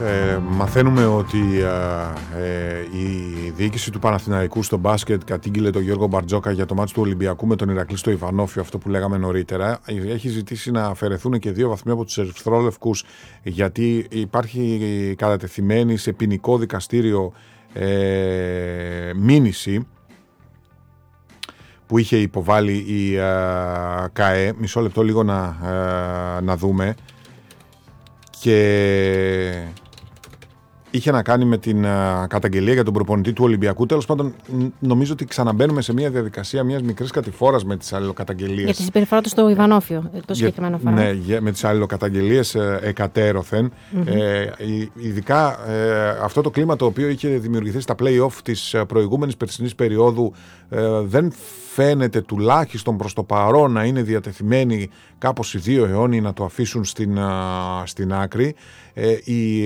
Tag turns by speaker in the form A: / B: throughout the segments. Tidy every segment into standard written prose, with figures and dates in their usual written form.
A: Μαθαίνουμε ότι η διοίκηση του Παναθηναϊκού στο μπάσκετ κατήγγειλε τον Γιώργο Μπαρτζόκα για το μάτς του Ολυμπιακού με τον Ηρακλή στο Ιβανόφιο, αυτό που λέγαμε νωρίτερα. Έχει ζητήσει να αφαιρεθούν και 2 βαθμοί από τους ερυθρόλευκους, γιατί υπάρχει κατατεθειμένη σε ποινικό δικαστήριο μήνυση που είχε υποβάλει η ΚΑΕ. Μισό λεπτό λίγο να δούμε. Και είχε να κάνει με την καταγγελία για τον προπονητή του Ολυμπιακού. Τέλος πάντων, νομίζω ότι ξαναμπαίνουμε σε μια διαδικασία μιας μικρής κατηφόρας με τις αλληλοκαταγγελίες. Για
B: τη συμπεριφορά του στο Ιβανόφιο, το συγκεκριμένο φορά.
A: Ναι, με τις αλληλοκαταγγελίες εκατέρωθεν. Ειδικά αυτό το κλίμα το οποίο είχε δημιουργηθεί στα play-off της προηγούμενης περσινής περίοδου δεν φαίνεται τουλάχιστον προς το παρόν να είναι διατεθειμένοι κάπως οι 2 αιώνιοι να το αφήσουν στην άκρη. Οι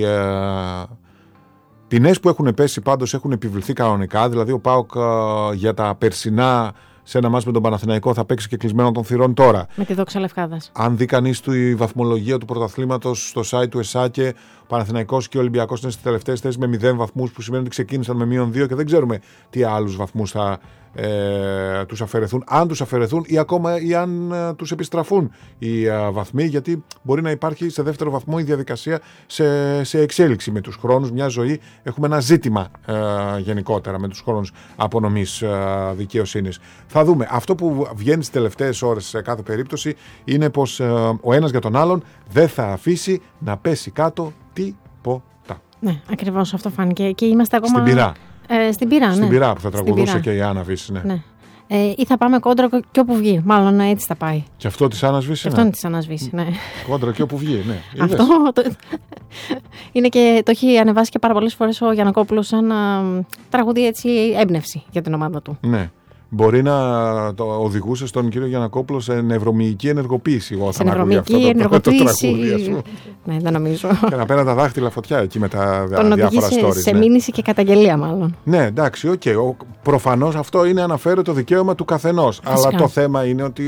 A: ποινές που έχουν πέσει πάντως έχουν επιβληθεί κανονικά, δηλαδή ο ΠΑΟΚ για τα περσινά σε ένα μάτς με τον Παναθηναϊκό θα παίξει και κλεισμένο των θυρών τώρα.
B: Με τη δόξα Λευκάδας.
A: Αν δει κανείς τη βαθμολογία του πρωταθλήματος στο site του ΕΣΑΚΕ, ο Παναθηναϊκός και ο Ολυμπιακός είναι στις τελευταίες θέσεις με 0 βαθμούς, που σημαίνει ότι ξεκίνησαν με -2 και δεν ξέρουμε τι άλλους βαθμούς θα τους αφαιρεθούν, αν τους αφαιρεθούν ή αν τους επιστραφούν οι βαθμοί, γιατί μπορεί να υπάρχει σε δεύτερο βαθμό η διαδικασία σε εξέλιξη με τους χρόνους. Μια ζωή, έχουμε ένα ζήτημα γενικότερα με τους χρόνους απονομής δικαιοσύνης. Θα δούμε. Αυτό που βγαίνει στις τελευταίες ώρες σε κάθε περίπτωση είναι πως ο ένας για τον άλλον δεν θα αφήσει να πέσει κάτω τίποτα.
B: Ναι, ακριβώς αυτό φάνηκε. Και είμαστε ακόμα...
A: Στην πυρά.
B: Στην πυρά,
A: στην πυρά που θα τραγουδούσε και η Άννα Βύση. Ναι.
B: Ή θα πάμε κόντρα και όπου βγει. Μάλλον έτσι θα πάει.
A: Και αυτό της Άννας Βύση.
B: Αυτό είναι της Άννας Βύση, ναι.
A: Κόντρα και όπου βγει, ναι.
B: Αυτό είναι και το έχει ανεβάσει και πάρα πολλές φορές ο Γιαννακόπουλος σαν τραγουδί έτσι έμπνευση για την ομάδα του.
A: Ναι. Μπορεί να το οδηγούσε στον κύριο Γιαννακόπουλο σε νευρομυϊκή ενεργοποίηση.
B: Σε νευρομυϊκή ενεργοποίηση. Ναι, δεν νομίζω.
A: Και να παίρνει τα δάχτυλα φωτιά εκεί με τα διάφορα stories.
B: Σε μήνυση και καταγγελία, μάλλον.
A: Ναι, εντάξει, οκ. Προφανώς αυτό είναι αναφέρει το δικαίωμα του καθενός. Αλλά το θέμα είναι ότι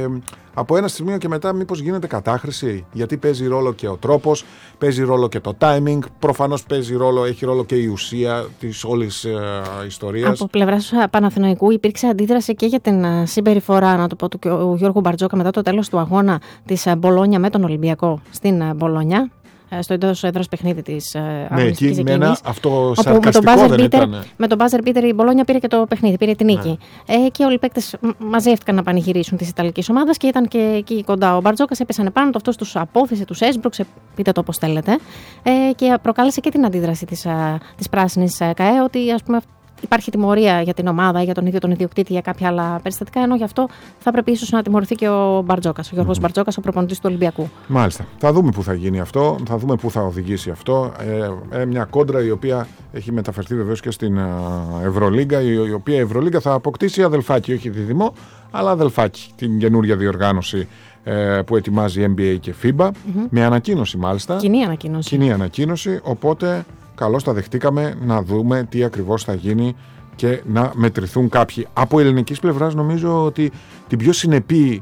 A: από ένα σημείο και μετά μήπως γίνεται κατάχρηση, γιατί παίζει ρόλο και ο τρόπος, παίζει ρόλο και το timing, προφανώς έχει ρόλο και η ουσία της όλης ιστορίας.
B: Από πλευράς Παναθηναϊκού υπήρξε αντίδραση και για την συμπεριφορά, να το πω, του Γιώργου Μπαρτζόκα μετά το τέλος του αγώνα της Μπολόνια με τον Ολυμπιακό στην Μπολόνια. Στο εντός έδρας παιχνίδι της αγωνιστικής εκείνης.
A: Αυτό σαρκαστικό δεν ήταν.
B: Με τον buzzer beater η Μπολόνια πήρε και το παιχνίδι, πήρε την νίκη. Και όλοι οι παίκτες μαζεύτηκαν να πανηγυρίσουν της Ιταλικής ομάδας και ήταν και εκεί κοντά. Ο Μπαρτζόκας έπεσαν επάνω, αυτός τους απόθεσε, τους έσπρωξε, πείτε το όπως θέλετε. Και προκάλεσε και την αντίδραση της πράσινης ΚΑΕ, ότι ας πούμε υπάρχει τιμωρία για την ομάδα, για τον ίδιο τον ιδιοκτήτη, για κάποια άλλα περιστατικά, ενώ γι' αυτό θα πρέπει ίσως να τιμωρηθεί και ο Μπαρτζόκας, ο Γιώργος Μπαρτζόκας, ο προπονητής του Ολυμπιακού.
A: Μάλιστα. Θα δούμε πού θα γίνει αυτό, θα δούμε πού θα οδηγήσει αυτό. Μια κόντρα η οποία έχει μεταφερθεί βεβαίως και στην Ευρωλίγκα, η οποία Ευρωλίγκα θα αποκτήσει αδελφάκι, όχι διδυμό, αλλά αδελφάκι, την καινούρια διοργάνωση που ετοιμάζει NBA και FIBA, με ανακοίνωση μάλιστα.
B: Κοινή
A: ανακοίνωση, οπότε καλώς τα δεχτήκαμε να δούμε τι ακριβώς θα γίνει και να μετρηθούν κάποιοι. Από ελληνικής πλευράς νομίζω ότι την πιο συνεπή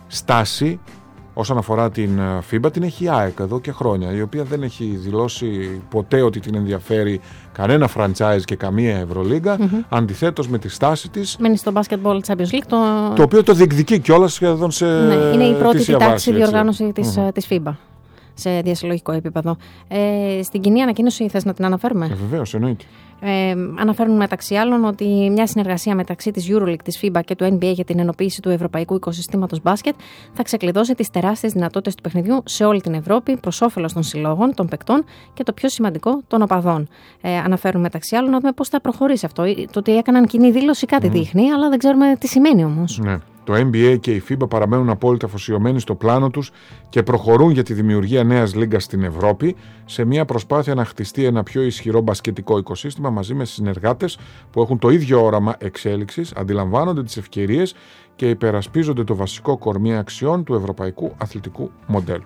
A: στάση όσον αφορά την FIBA την έχει η ΑΕΚ εδώ και χρόνια, η οποία δεν έχει δηλώσει ποτέ ότι την ενδιαφέρει κανένα franchise και καμία Ευρωλίγκα, αντιθέτως με τη στάση της.
B: Μένει στο Basketball Champions League.
A: Το οποίο το διεκδικεί κιόλας σχεδόν σε
B: είναι η πρώτη
A: τάξη
B: διοργάνωση της FIBA. Σε διασυλλογικό επίπεδο. Στην κοινή ανακοίνωση θες να την αναφέρουμε?
A: Βεβαίως, εννοείται.
B: Αναφέρουν μεταξύ άλλων ότι μια συνεργασία μεταξύ της EuroLeague, της FIBA και του NBA για την ενοποίηση του ευρωπαϊκού οικοσυστήματος μπάσκετ θα ξεκλειδώσει τις τεράστιες δυνατότητες του παιχνιδιού σε όλη την Ευρώπη προς όφελος των συλλόγων, των παικτών και το πιο σημαντικό, των οπαδών. Αναφέρουν μεταξύ άλλων να δούμε πώς θα προχωρήσει αυτό. Το ότι έκαναν κοινή δήλωση κάτι δείχνει, αλλά δεν ξέρουμε τι σημαίνει όμως.
A: Ναι. Το NBA και η FIBA παραμένουν απόλυτα αφοσιωμένοι στο πλάνο τους και προχωρούν για τη δημιουργία νέας λίγκας στην Ευρώπη σε μια προσπάθεια να χτιστεί ένα πιο ισχυρό μπασκετικό οικοσύστημα μαζί με συνεργάτες που έχουν το ίδιο όραμα εξέλιξης, αντιλαμβάνονται τις ευκαιρίες και υπερασπίζονται το βασικό κορμί αξιών του ευρωπαϊκού αθλητικού μοντέλου.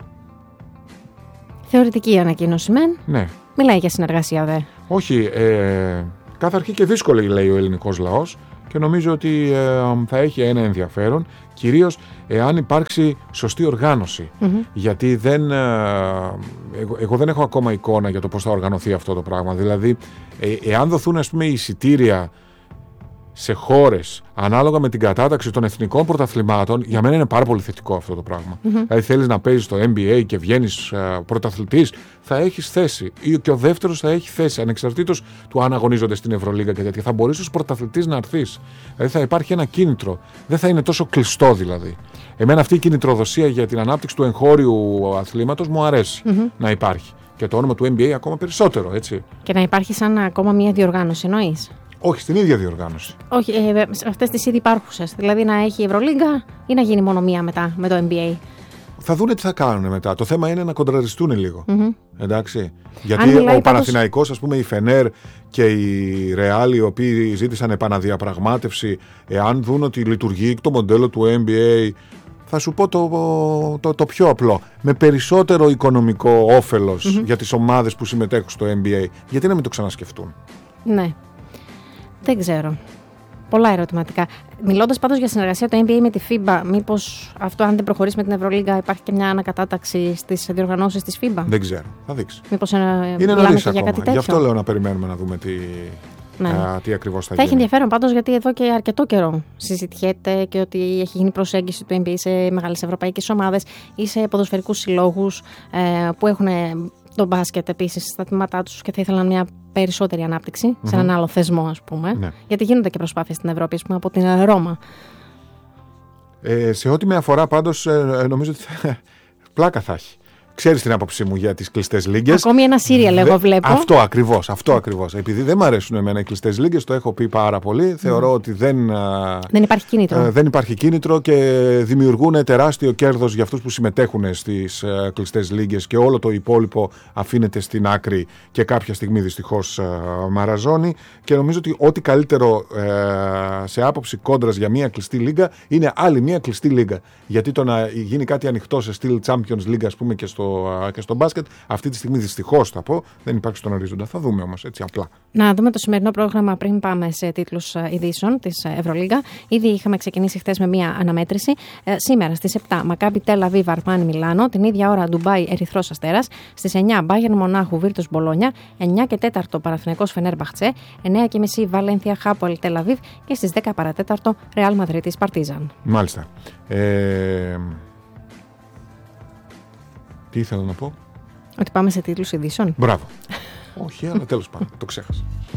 B: Θεωρητική ανακοίνωση μεν.
A: Ναι.
B: Μιλάει για συνεργασία δε.
A: Όχι, καθαρχή και δύσκολη λέει ο ελληνικός λαός. και νομίζω ότι θα έχει ένα ενδιαφέρον, κυρίως εάν υπάρξει σωστή οργάνωση. Γιατί εγώ δεν έχω ακόμα εικόνα για το πώς θα οργανωθεί αυτό το πράγμα. Δηλαδή, εάν δοθούν, ας πούμε, εισιτήρια σε χώρες ανάλογα με την κατάταξη των εθνικών πρωταθλημάτων, για μένα είναι πάρα πολύ θετικό αυτό το πράγμα. Δηλαδή, θέλεις να παίζεις στο NBA και βγαίνεις πρωταθλητής, θα έχεις θέση. Ή και ο δεύτερος θα έχει θέση, ανεξαρτήτως του αν αγωνίζονται στην Ευρωλίγκα και τέτοια. Θα μπορείς ως πρωταθλητής να έρθεις. Δηλαδή, θα υπάρχει ένα κίνητρο. Δεν θα είναι τόσο κλειστό δηλαδή. Εμένα αυτή η κινητροδοσία για την ανάπτυξη του εγχώριου αθλήματος μου αρέσει να υπάρχει. Και το όνομα του NBA ακόμα περισσότερο, έτσι.
B: Και να υπάρχει σαν ακόμα μια διοργάνωση, εννοείς?
A: Όχι, στην ίδια διοργάνωση.
B: Όχι, αυτές τις ήδη υπάρχουσες. Δηλαδή να έχει η Ευρωλίγκα ή να γίνει μόνο μία μετά με το NBA.
A: Θα δούνε τι θα κάνουν μετά. Το θέμα είναι να κοντραριστούν λίγο. Εντάξει. Γιατί ο Παναθηναϊκός, ας πούμε, η Φενέρ και η Ρεάλ, οι οποίοι ζήτησαν επαναδιαπραγμάτευση, εάν δουν ότι λειτουργεί το μοντέλο του NBA, θα σου πω το πιο απλό. Με περισσότερο οικονομικό όφελος για τις ομάδες που συμμετέχουν στο NBA. Γιατί να μην το ξανασκεφτούν?
B: Ναι. Δεν ξέρω. Πολλά ερωτηματικά. Μιλώντας πάντως για συνεργασία το NBA με τη FIBA, μήπως αυτό, αν δεν προχωρήσει με την Ευρωλίγκα, υπάρχει και μια ανακατάταξη στις διοργανώσεις της FIBA?
A: Δεν ξέρω. Θα δείξει.
B: Μήπως
A: είναι νωρίς ακόμα. Γι' αυτό λέω να περιμένουμε να δούμε τι ακριβώς θα γίνει.
B: Θα έχει ενδιαφέρον πάντως, γιατί εδώ και αρκετό καιρό συζητιέται και ότι έχει γίνει προσέγγιση του NBA σε μεγάλες ευρωπαϊκές ομάδες ή σε ποδοσφαιρικούς συλλόγους που έχουν το μπάσκετ επίσης στα τμήματά τους και θα ήθελαν μια περισσότερη ανάπτυξη σε έναν άλλο θεσμό, ας πούμε. Ναι. Γιατί γίνονται και προσπάθειες στην Ευρώπη, ας πούμε, από την Ρώμα.
A: Σε ό,τι με αφορά πάντως, νομίζω ότι πλάκα θα έχει. Ξέρεις την άποψή μου για τις κλειστές λίγκες.
B: Ακόμη ένα σύριαλ εγώ βλέπω.
A: Αυτό ακριβώς. Επειδή δεν μου αρέσουν εμένα οι κλειστές λίγκες, το έχω πει πάρα πολύ. Θεωρώ ότι δεν
B: υπάρχει κίνητρο.
A: Δεν υπάρχει κίνητρο και δημιουργούν τεράστιο κέρδος για αυτούς που συμμετέχουν στις κλειστές λίγκες και όλο το υπόλοιπο αφήνεται στην άκρη και κάποια στιγμή δυστυχώς μαραζώνει. Και νομίζω ότι ό,τι καλύτερο σε άποψη κόντρας για μια κλειστή λίγκα είναι άλλη μια κλειστή λίγκα. Γιατί το να γίνει κάτι ανοιχτό σε στυλ Champions League, ας πούμε, και στο μπάσκετ, αυτή τη στιγμή δυστυχώς θα πω, δεν υπάρχει στον ορίζοντα. Θα δούμε όμως, έτσι απλά. Να
B: δούμε το σημερινό πρόγραμμα πριν πάμε σε τίτλους ειδήσεων της Ευρωλίγκα. Ήδη είχαμε ξεκινήσει χθες με μία αναμέτρηση. Σήμερα στις 7 Μακάμπι Τελ Αβίβ Αρμάνι Μιλάνο, την ίδια ώρα Ντουμπάι Ερυθρός Αστέρας, στις 9 Μπάγερν Μονάχου Βίρτους Μπολόνια, 9 και 4 Παναθηναϊκός Φενέρμπαχτσε, 9:30 Βαλένθια Χάποελ Τελ Αβίβ και στις 10 παρατέταρτο Ρεάλ Μαδρίτης Παρτίζαν.
A: Μάλιστα. Τι ήθελα να πω?
B: Ότι πάμε σε τίτλους ειδήσεων.
A: Μπράβο. Όχι, αλλά τέλος πάντων, το ξέχασα.